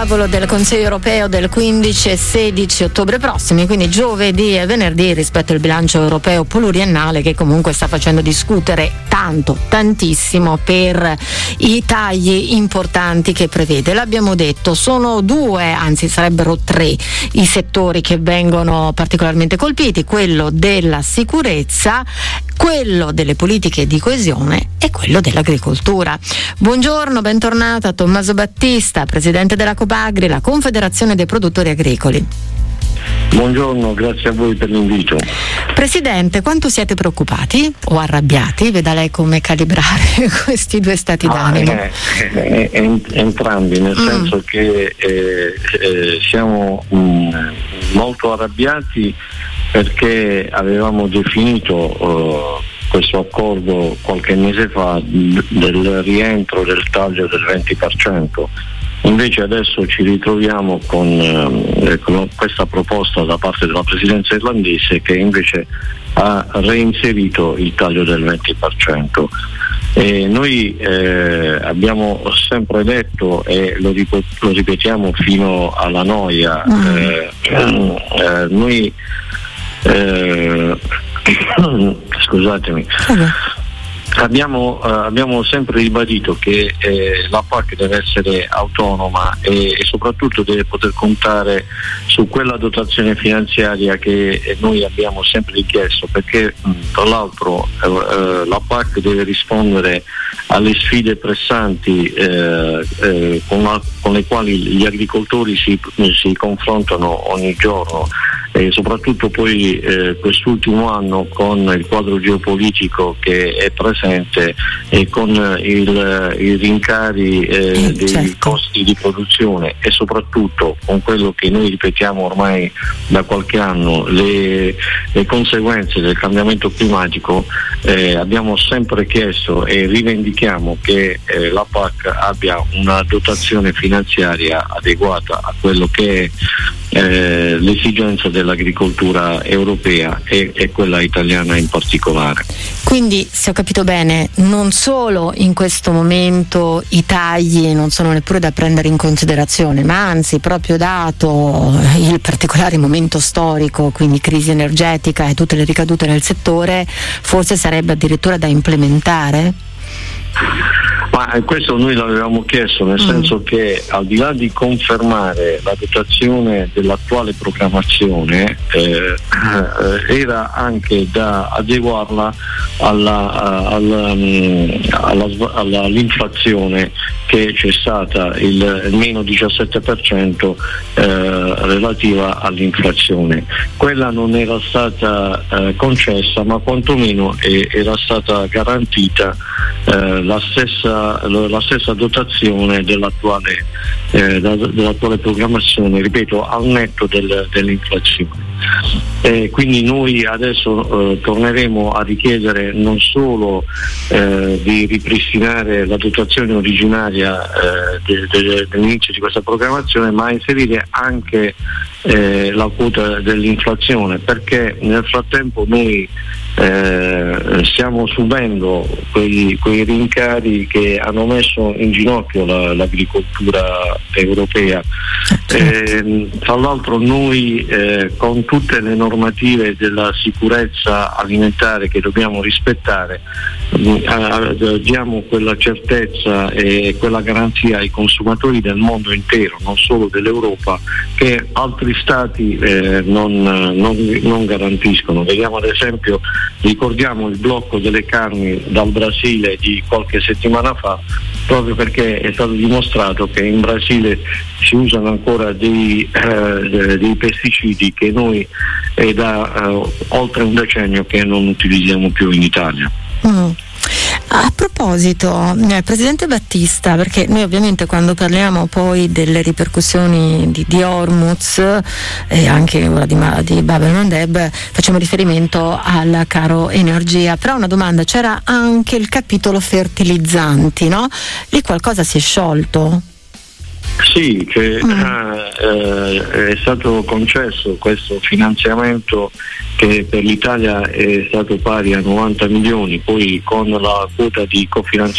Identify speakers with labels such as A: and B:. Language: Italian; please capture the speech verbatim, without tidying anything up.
A: tavolo del Consiglio europeo del quindici e sedici ottobre prossimi, quindi giovedì e venerdì, rispetto al bilancio europeo pluriennale che comunque sta facendo discutere tanto, tantissimo per i tagli importanti che prevede. L'abbiamo detto, sono due, anzi sarebbero tre i settori che vengono particolarmente colpiti: quello della sicurezza, quello delle politiche di coesione e quello dell'agricoltura. Buongiorno, bentornata Tommaso Battista, presidente della Copagri, la Confederazione dei Produttori Agricoli.
B: Buongiorno, grazie a voi per l'invito.
A: Presidente, quanto siete preoccupati o arrabbiati? Veda lei come calibrare questi due stati d'animo.
B: Ah, eh, eh, entrambi, nel mm. senso che eh, eh, siamo mm, molto arrabbiati perché avevamo definito uh, questo accordo qualche mese fa del rientro del taglio del venti per cento. Invece adesso ci ritroviamo con, eh, con questa proposta da parte della presidenza irlandese, che invece ha reinserito il taglio del venti per cento. E noi eh, abbiamo sempre detto, e lo, ripet- lo ripetiamo fino alla noia, mm. eh, eh, noi eh, scusatemi okay. Abbiamo, eh, abbiamo sempre ribadito che eh, la P A C deve essere autonoma e, e soprattutto deve poter contare su quella dotazione finanziaria che eh, noi abbiamo sempre richiesto, perché mh, tra l'altro eh, eh, la P A C deve rispondere alle sfide pressanti eh, eh, con, la, con le quali gli agricoltori si, si confrontano ogni giorno. E soprattutto poi eh, quest'ultimo anno con il quadro geopolitico che è presente e con il, i rincari eh, dei certo. costi di produzione e soprattutto con quello che noi ripetiamo ormai da qualche anno, le, le conseguenze del cambiamento climatico, eh, abbiamo sempre chiesto e rivendichiamo che eh, la P A C abbia una dotazione finanziaria adeguata a quello che è eh, l'esigenza dell'agricoltura europea e, e quella italiana in particolare.
A: Quindi, se ho capito bene, non solo in questo momento i tagli non sono neppure da prendere in considerazione, ma anzi, proprio dato il particolare momento storico, quindi crisi energetica e tutte le ricadute nel settore, forse sarebbe addirittura da implementare?
B: Ma questo noi l'avevamo chiesto, nel mm. senso che al di là di confermare la dotazione dell'attuale programmazione, eh, era anche da adeguarla alla, alla, alla, alla, all'inflazione che c'è stata, il, il meno diciassette per cento eh, relativa all'inflazione. Quella non era stata eh, concessa, ma quantomeno eh, era stata garantita eh, la stessa la stessa dotazione dell'attuale, eh, dell'attuale programmazione, ripeto, al netto del, dell'inflazione. Eh, quindi noi adesso eh, torneremo a richiedere non solo eh, di ripristinare la dotazione originaria eh, de, de, dell'inizio di questa programmazione, ma inserire anche eh, la quota dell'inflazione, perché nel frattempo noi eh, stiamo subendo quei, quei rincari che hanno messo in ginocchio la, l'agricoltura europea. Eh, tra l'altro noi eh, con tutte le normative della sicurezza alimentare che dobbiamo rispettare, eh, diamo quella certezza e quella garanzia ai consumatori del mondo intero, non solo dell'Europa, che altri stati eh, non, non, non garantiscono. Vediamo ad esempio, ricordiamo il blocco delle carni dal Brasile di qualche settimana fa, proprio perché è stato dimostrato che in Brasile si usano ancora dei, eh, dei pesticidi che noi è da eh, oltre un decennio che non utilizziamo più in Italia.
A: Mm. A proposito, eh, Presidente Battista, perché noi ovviamente quando parliamo poi delle ripercussioni di, di Hormuz e anche ora di, di Bab el-Mandeb facciamo riferimento al caro energia, però una domanda: c'era anche il capitolo fertilizzanti, no? Lì qualcosa si è sciolto?
B: Sì, che mm. eh, è stato concesso questo finanziamento che per l'Italia è stato pari a novanta milioni, poi con la quota di cofinanziamento